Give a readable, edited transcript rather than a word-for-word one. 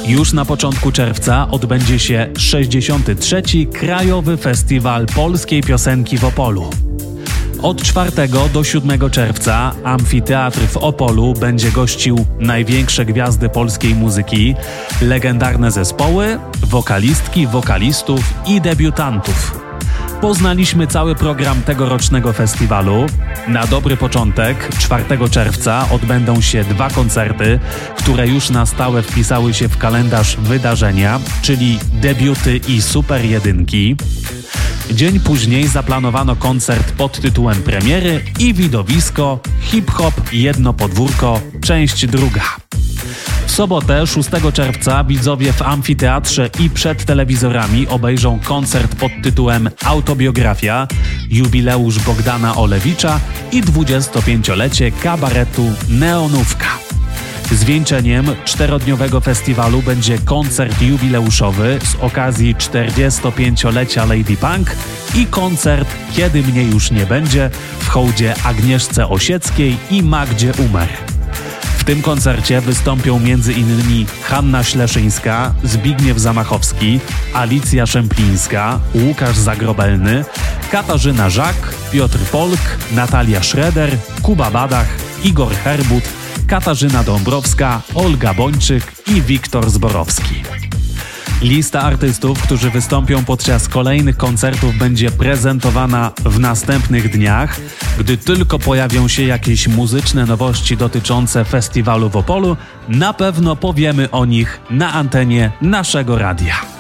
Już na początku czerwca odbędzie się 63. Krajowy Festiwal Polskiej Piosenki w Opolu. Od 4 do 7 czerwca Amfiteatr w Opolu będzie gościł największe gwiazdy polskiej muzyki, legendarne zespoły, wokalistki, wokalistów i debiutantów. Poznaliśmy cały program tegorocznego festiwalu. Na dobry początek 4 czerwca odbędą się 2 koncerty, które już na stałe wpisały się w kalendarz wydarzenia, czyli debiuty i super jedynki. Dzień później zaplanowano koncert pod tytułem premiery i widowisko Hip-Hop Jedno Podwórko, część 2. W sobotę 6 czerwca widzowie w amfiteatrze i przed telewizorami obejrzą koncert pod tytułem Autobiografia, jubileusz Bogdana Olewicza i 25-lecie kabaretu Neonówka. Zwieńczeniem 4-dniowego festiwalu będzie koncert jubileuszowy z okazji 45-lecia Lady Punk i koncert Kiedy mnie już nie będzie w hołdzie Agnieszce Osieckiej i Magdzie Umer. W tym koncercie wystąpią m.in. Hanna Śleszyńska, Zbigniew Zamachowski, Alicja Szemplińska, Łukasz Zagrobelny, Katarzyna Żak, Piotr Polk, Natalia Schroeder, Kuba Badach, Igor Herbut, Katarzyna Dąbrowska, Olga Bończyk i Wiktor Zborowski. Lista artystów, którzy wystąpią podczas kolejnych koncertów, będzie prezentowana w następnych dniach. Gdy tylko pojawią się jakieś muzyczne nowości dotyczące festiwalu w Opolu, na pewno powiemy o nich na antenie naszego radia.